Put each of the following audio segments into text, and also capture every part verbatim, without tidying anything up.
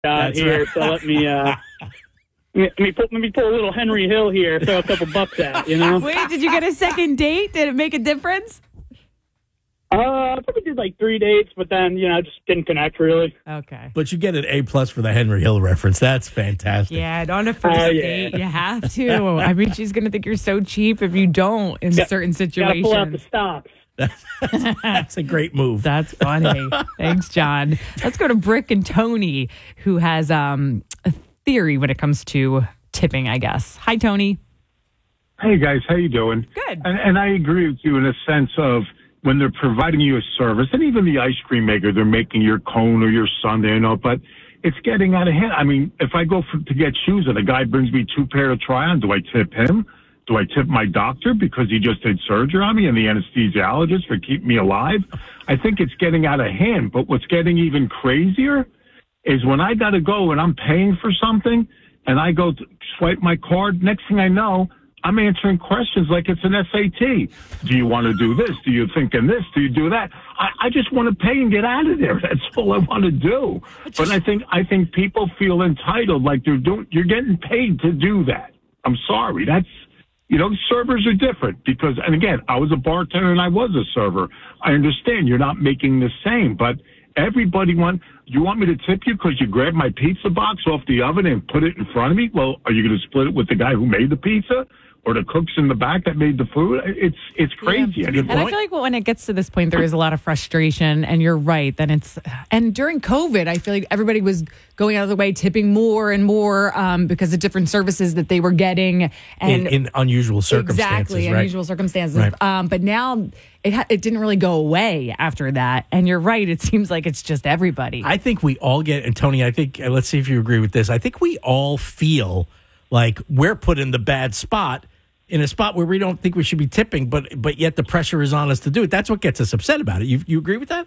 out here, right. so let me uh, let me put, let me pull a little Henry Hill here, throw a couple bucks at, you know. Wait, did you get a second date? Did it make a difference? Uh, I probably did like three dates, but then you know just didn't connect really. Okay. But you get an A plus for the Henry Hill reference. That's fantastic. Yeah, on a first Oh, yeah. date, you have to. I mean, she's going to think you're so cheap if you don't in Yeah, certain Gotta situations. pull out the stops. That's a great move. That's funny. Thanks, John. Let's go to Brick and Tony, who has um, a theory when it comes to tipping, I guess. Hi, Tony. Hey, guys. How you doing? Good. And, and I agree with you in a sense of when they're providing you a service, and even the ice cream maker, they're making your cone or your sundae, you know, but it's getting out of hand. I mean, if I go for, to get shoes and a guy brings me two pair to try on, do I tip him? Do I tip my doctor because he just did surgery on me and the anesthesiologist for keeping me alive? I think it's getting out of hand. But what's getting even crazier is when I got to go and I'm paying for something and I go to swipe my card, next thing I know, I'm answering questions like it's an S A T. Do you want to do this? Do you think in this? Do you do that? I, I just want to pay and get out of there. That's all I want to do. Just, but I think I think people feel entitled, like they're doing. You're getting paid to do that. I'm sorry. That's you know, servers are different because, and again, I was a bartender and I was a server. I understand you're not making the same, but everybody want. You want me to tip you because you grabbed my pizza box off the oven and put it in front of me? Well, are you going to split it with the guy who made the pizza? Or the cooks in the back that made the food? It's it's crazy. Yeah. And I feel like when it gets to this point, there is a lot of frustration. And you're right. Then it's and during COVID, I feel like everybody was going out of the way, tipping more and more um, because of different services that they were getting, and in, in unusual circumstances. Exactly, right? unusual circumstances. Right. Um, but now it ha- it didn't really go away after that. And you're right. It seems like it's just everybody. I think we all get, and Tony, I think uh, let's see if you agree with this. I think we all feel like we're put in the bad spot. In a spot where we don't think we should be tipping, but but yet the pressure is on us to do it. That's what gets us upset about it. You you agree with that?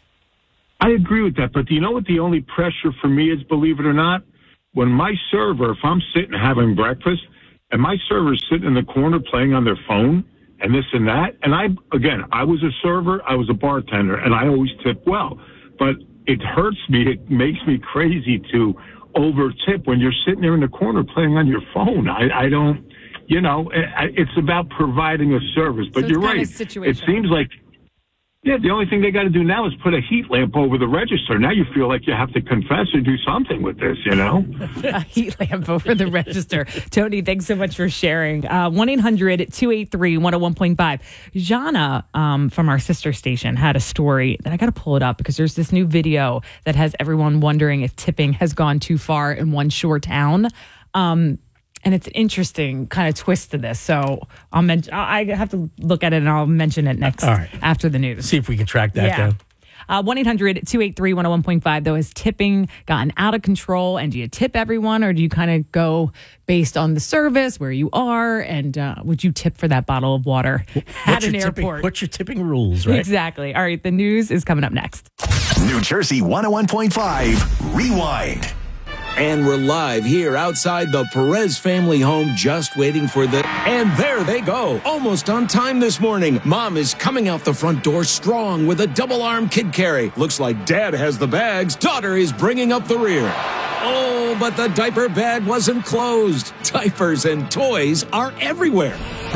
I agree with that. But do you know what the only pressure for me is, believe it or not? When my server, if I'm sitting having breakfast, and my server's sitting in the corner playing on their phone and this and that, and I, again, I was a server, I was a bartender, and I always tip well. But it hurts me. It makes me crazy to over tip when you're sitting there in the corner playing on your phone. I, I don't... You know, it's about providing a service. But so you're right. It seems like, yeah, the only thing they got to do now is put a heat lamp over the register. Now you feel like you have to confess or do something with this, you know? A heat lamp over the register. Tony, thanks so much for sharing. Uh, one eight hundred two eight three one oh one point five. Jana um, from our sister station had a story that I got to pull it up because there's this new video that has everyone wondering if tipping has gone too far in one shore town. Um And it's an interesting kind of twist to this. So I'll mention. I have to look at it and I'll mention it next All right. after the news. See if we can track that yeah. down. Uh, one eight hundred two eight three one oh one point five, though, has tipping gotten out of control? And do you tip everyone or do you kind of go based on the service, where you are? And uh, would you tip for that bottle of water at an your airport? Tipping, what's your tipping rules, right? Exactly. All right. The news is coming up next. New Jersey one oh one point five, Rewind. And we're live here outside the Perez family home, just waiting for the... And there they go, almost on time this morning. Mom is coming out the front door strong with a double-arm kid carry. Looks like Dad has the bags. Daughter is bringing up the rear. Oh, but the diaper bag wasn't closed. Diapers and toys are everywhere.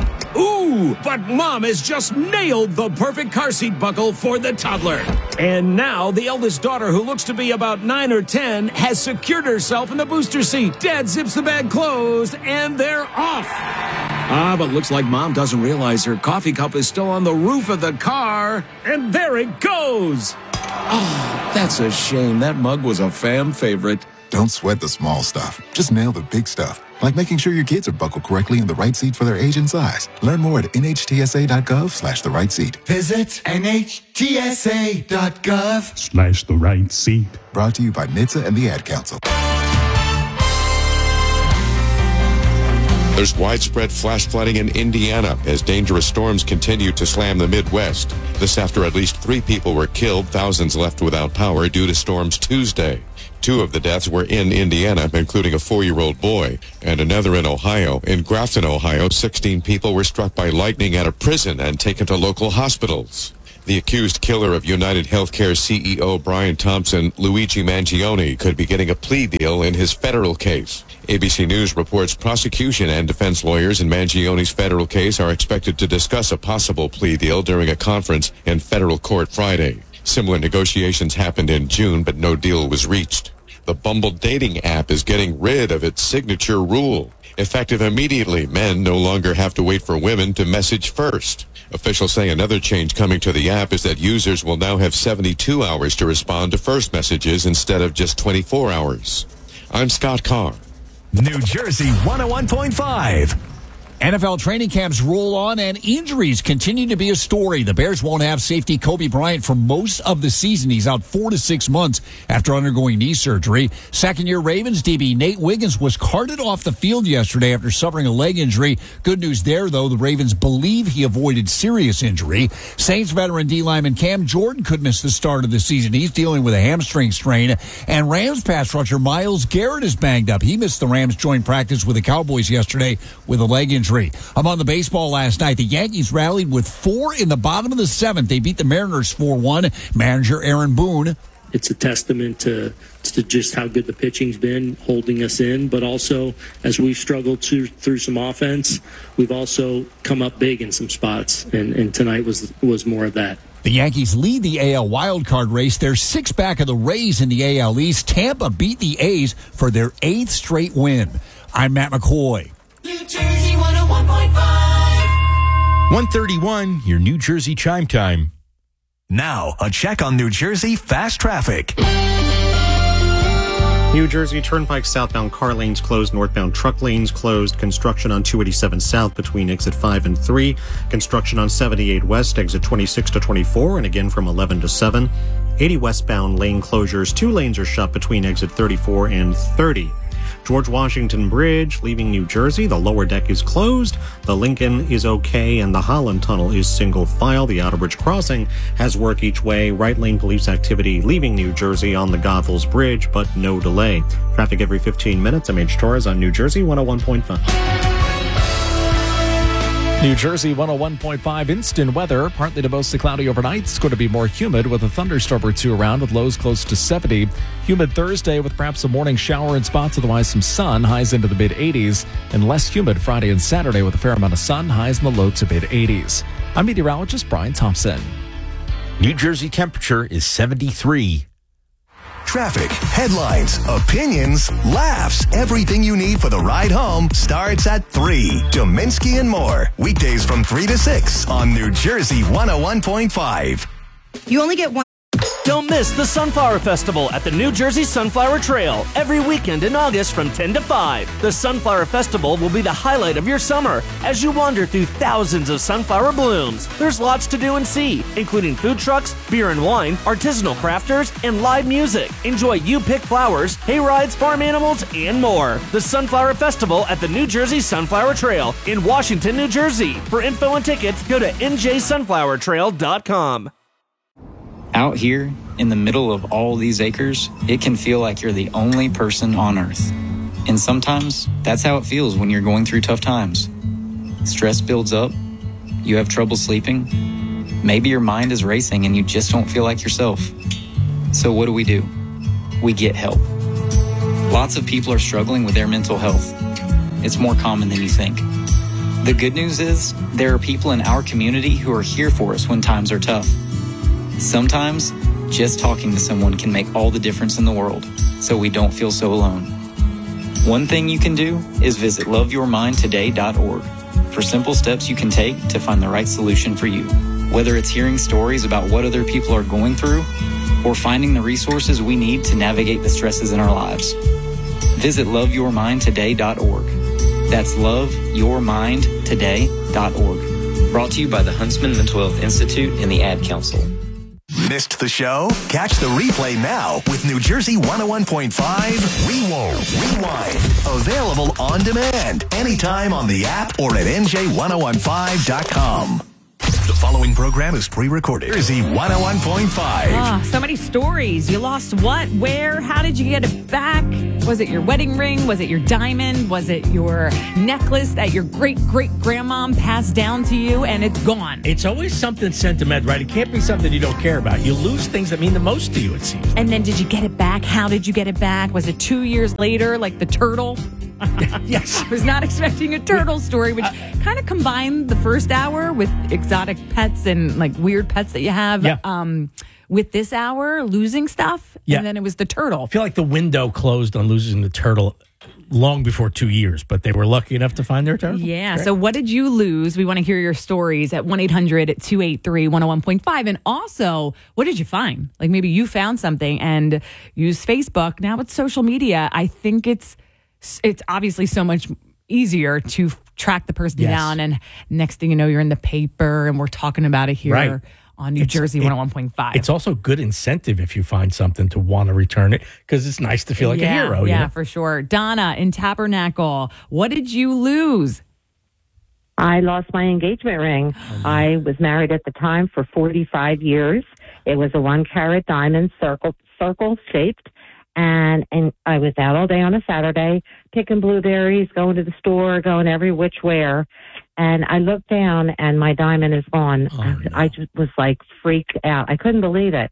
Ooh, but Mom has just nailed the perfect car seat buckle for the toddler. And now the eldest daughter, who looks to be about nine or ten, has secured herself in the booster seat. Dad zips the bag closed, and they're off. Ah, but looks like Mom doesn't realize her coffee cup is still on the roof of the car. And there it goes. Oh, that's a shame. That mug was a fam favorite. Don't sweat the small stuff. Just nail the big stuff. Like making sure your kids are buckled correctly in the right seat for their age and size. Learn more at nhtsa.gov slash the right seat. Visit nhtsa.gov slash the right seat. Brought to you by N H T S A and the Ad Council. There's widespread flash flooding in Indiana as dangerous storms continue to slam the Midwest. This after at least three people were killed, thousands left without power due to storms Tuesday. Two of the deaths were in Indiana, including a four-year-old boy, and another in Ohio. In Grafton, Ohio, sixteen people were struck by lightning at a prison and taken to local hospitals. The accused killer of United Healthcare C E O Brian Thompson, Luigi Mangione, could be getting a plea deal in his federal case. A B C News reports prosecution and defense lawyers in Mangione's federal case are expected to discuss a possible plea deal during a conference in federal court Friday. Similar negotiations happened in June, but no deal was reached. The Bumble dating app is getting rid of its signature rule. Effective immediately, men no longer have to wait for women to message first. Officials say another change coming to the app is that users will now have seventy-two hours to respond to first messages instead of just twenty-four hours. I'm Scott Carr. New Jersey one oh one point five. N F L training camps roll on and injuries continue to be a story. The Bears won't have safety Kobe Bryant for most of the season. He's out four to six months after undergoing knee surgery. Second-year Ravens D B Nate Wiggins was carted off the field yesterday after suffering a leg injury. Good news there, though. The Ravens believe he avoided serious injury. Saints veteran D lineman Cam Jordan could miss the start of the season. He's dealing with a hamstring strain. And Rams pass rusher Myles Garrett is banged up. He missed the Rams joint practice with the Cowboys yesterday with a leg injury. Among the baseball last night, the Yankees rallied with four in the bottom of the seventh. They beat the Mariners four one. Manager Aaron Boone. It's a testament to, to just how good the pitching's been, holding us in, but also as we've struggled to, through some offense, we've also come up big in some spots, and, and tonight was was more of that. The Yankees lead the A L wildcard race. They're six back of the Rays in the A L East. Tampa beat the A's for their eighth straight win. I'm Matt McCoy. New Jersey one oh one point five. one thirty-one, your New Jersey chime time. Now, a check on New Jersey fast traffic. New Jersey Turnpike southbound car lanes closed, northbound truck lanes closed. Construction on two eighty-seven south between exit five and three. Construction on seventy-eight west, exit twenty-six to twenty-four, and again from eleven to seven. eighty westbound lane closures. Two lanes are shut between exit thirty-four and thirty. George Washington Bridge, leaving New Jersey. The lower deck is closed. The Lincoln is okay, and the Holland Tunnel is single file. The Outer Bridge crossing has work each way. Right lane police activity leaving New Jersey on the Goethals Bridge, but no delay. Traffic every fifteen minutes. I'm H. Torres on New Jersey one oh one point five. New Jersey one oh one point five instant weather. Partly to mostly cloudy overnight. It's going to be more humid with a thunderstorm or two around with lows close to seventy. Humid Thursday with perhaps a morning shower in spots, otherwise some sun, highs into the mid eighties. And less humid Friday and Saturday with a fair amount of sun, highs in the low to mid eighties. I'm meteorologist Brian Thompson. New Jersey temperature is seventy-three. Traffic, headlines, opinions, laughs. Everything you need for the ride home starts at three. Dominski and more. Weekdays from three to six on New Jersey one oh one point five. You only get one. Don't miss the Sunflower Festival at the New Jersey Sunflower Trail every weekend in August from ten to five. The Sunflower Festival will be the highlight of your summer as you wander through thousands of sunflower blooms. There's lots to do and see, including food trucks, beer and wine, artisanal crafters, and live music. Enjoy You Pick Flowers, hay rides, farm animals, and more. The Sunflower Festival at the New Jersey Sunflower Trail in Washington, New Jersey. For info and tickets, go to N J sunflower trail dot com. Out here, in the middle of all these acres, it can feel like you're the only person on Earth. And sometimes, that's how it feels when you're going through tough times. Stress builds up, you have trouble sleeping, maybe your mind is racing and you just don't feel like yourself. So what do we do? We get help. Lots of people are struggling with their mental health. It's more common than you think. The good news is, there are people in our community who are here for us when times are tough. Sometimes, just talking to someone can make all the difference in the world, so we don't feel so alone. One thing you can do is visit love your mind today dot org for simple steps you can take to find the right solution for you. Whether it's hearing stories about what other people are going through, or finding the resources we need to navigate the stresses in our lives. Visit love your mind today dot org. That's love your mind today dot org. Brought to you by the Huntsman Mental Health Institute and the Ad Council. Missed the show? Catch the replay now with New Jersey one oh one point five Rewind. Rewind. Available on demand anytime on the app or at N J ten fifteen dot com. The following program is pre-recorded. Jersey one oh one point five. Oh, so many stories. You lost what? Where? How did you get it back? Was it your wedding ring? Was it your diamond? Was it your necklace that your great-great-grandmom passed down to you and it's gone? It's always something sentimental, right? It can't be something you don't care about. You lose things that mean the most to you, it seems. And then did you get it back? How did you get it back? Was it two years later, like the turtle? Yes. I was not expecting a turtle story, which uh, kind of combined the first hour with exotic pets and like weird pets that you have. Yeah. Um, with this hour, losing stuff. Yeah. And then it was the turtle. I feel like the window closed on losing the turtle long before two years, but they were lucky enough to find their turtle. Yeah. Great. So what did you lose? We want to hear your stories at one eight hundred two eight three one oh one point five. And also, what did you find? Like maybe you found something and use Facebook. Now with social media, I think it's it's obviously so much easier to track the person yes. down. And next thing you know, you're in the paper and we're talking about it here. Right. On New it's, Jersey one oh one point five. It's also good incentive if you find something to want to return it because it's nice to feel like yeah, a hero. Yeah, you know? for sure. Donna in Tabernacle, what did you lose? I lost my engagement ring. Oh, I was married at the time for forty-five years. It was a one carat diamond circle circle shaped. And and I was out all day on a Saturday, picking blueberries, going to the store, going every which where. And I looked down, and my diamond is gone. Oh, I, no. I just was like freaked out. I couldn't believe it.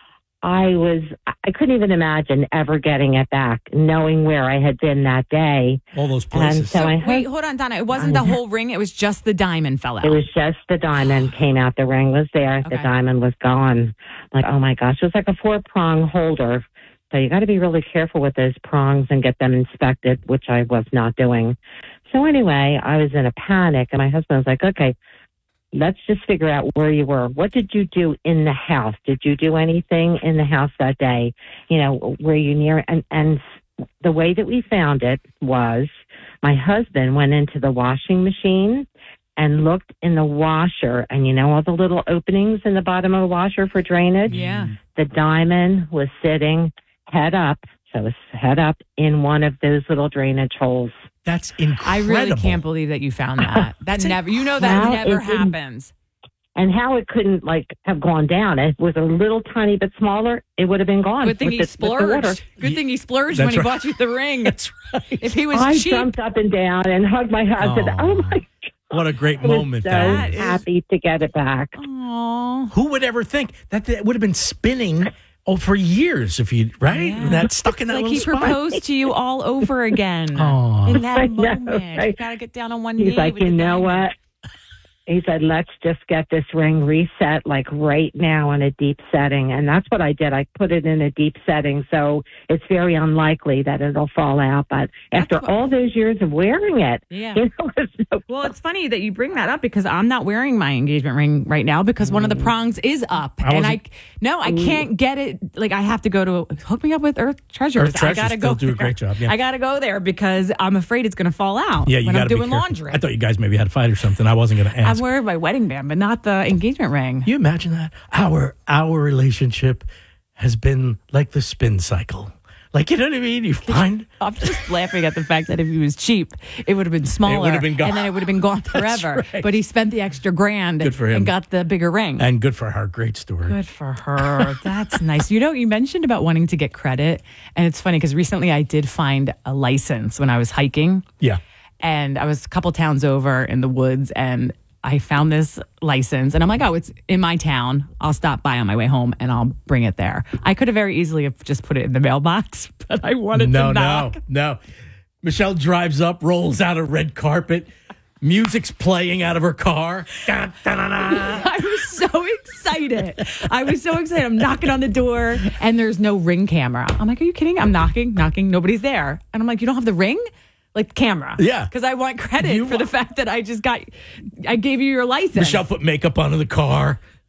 I was, I couldn't even imagine ever getting it back, knowing where I had been that day. All those places. And so So I wait, hold on, Donna. It wasn't the whole ring. It was just the diamond fell out. It was just the diamond came out. The ring was there. Okay. The diamond was gone. Like, oh my gosh, it was like a four prong holder. So you got to be really careful with those prongs and get them inspected, which I was not doing. So anyway, I was in a panic, and my husband was like, okay, let's just figure out where you were. What did you do in the house? Did you do anything in the house that day? You know, were you near? And, and the way that we found it was my husband went into the washing machine and looked in the washer, and you know all the little openings in the bottom of the washer for drainage? Yeah. The diamond was sitting head up, so it was head up in one of those little drainage holes. That's incredible. I really can't believe that you found that. That never, you know, that How never it didn't- happens. And how it couldn't, like, have gone down. If it was a little tiny bit smaller, it would have been gone. Good thing with he the, with the water. splurged. Good thing he splurged That's when he right. bought you the ring. That's right. If he was I cheap. jumped up and down and hugged my husband. Aw. Oh, my God. What a great I was moment so that is. happy to get it back. Aw. Who would ever think that that would have been spinning oh, for years if you, right? Yeah. That's stuck in that Like little he spot. proposed to you all over again. Aw. In that I know, moment. You right? got to get down on one He's knee. like, with you the know diamond." what? He said, let's just get this ring reset, like right now in a deep setting. And that's what I did. I put it in a deep setting. So it's very unlikely that it'll fall out. But after what- all those years of wearing it, Yeah. you know, it's no Well, it's funny that you bring that up because I'm not wearing my engagement ring right now because one of the prongs is up. I and I, wasn't- no, I can't get it. Like, I have to go to, hook me up with Earth Treasures. Earth Treasures I gotta go still do a there. great job, yeah. I got to go there because I'm afraid it's going to fall out Yeah, you when got I'm to be doing careful. laundry. I thought you guys maybe had a fight or something. I wasn't going to ask. I'm wearing my wedding band, but not the engagement ring. Can you imagine that? Our our relationship has been like the spin cycle. Like, you know what I mean? You find I'm just laughing at the fact that if he was cheap, it would have been smaller. been gone. And then it would have been gone That's forever. right. But he spent the extra grand Good for him. and got the bigger ring. and good for her. Great story. Good for her. That's nice. You know, you mentioned about wanting to get credit. And it's funny because recently I did find a license when I was hiking. Yeah. And I was a couple towns over in the woods and I found this license and I'm like, oh, it's in my town. I'll stop by on my way home and I'll bring it there. I could have very easily have just put it in the mailbox, but I wanted No, to knock. no, no. Michelle drives up, rolls out a red carpet. Music's playing out of her car. Dun, dun, dun, dun. I was so excited. I was so excited. I'm knocking on the door and there's no ring camera. I'm like, are you kidding? I'm knocking, knocking. Nobody's there. And I'm like, you don't have the ring? Like camera. Yeah. Because I want credit You for the fact that I just got, I gave you your license. Michelle put makeup onto the car.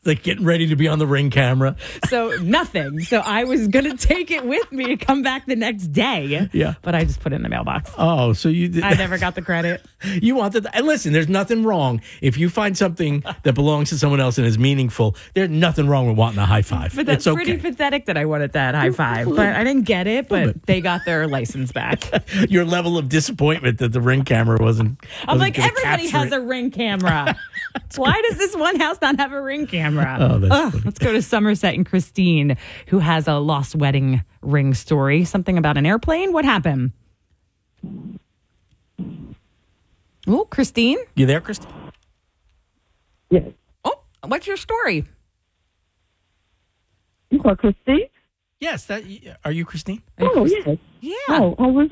Like getting ready to be on the Ring camera. So nothing. So I was going to take it with me to come back the next day. Yeah. But I just put it in the mailbox. Oh, so you did. I never got the credit. You wanted. And listen, there's nothing wrong if you find something that belongs to someone else and is meaningful. There's nothing wrong with wanting a high five. But that's it's okay. pretty pathetic that I wanted that high five. But I didn't get it. But they got their license back. Your level of disappointment that the Ring camera wasn't. I'm wasn't like, gonna everybody capture has it. a Ring camera. Why does this one house not have a Ring camera? Oh, that's Ugh, let's go to Somerset and Christine, who has a lost wedding ring story. Something about an airplane. What happened? Oh, Christine? You there, Christine? Yes. Oh, what's your story? You are Christine? Yes. That. Are you Christine? Oh, yes. Yeah. Oh, I was